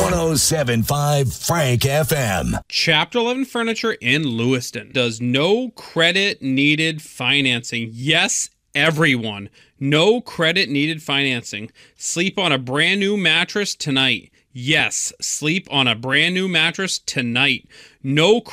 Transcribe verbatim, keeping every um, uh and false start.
one oh seven point five Frank F M. Chapter eleven Furniture in Lewiston does no credit needed financing. Yes, everyone. No credit needed financing. Sleep on a brand new mattress tonight. Yes, sleep on a brand new mattress tonight. No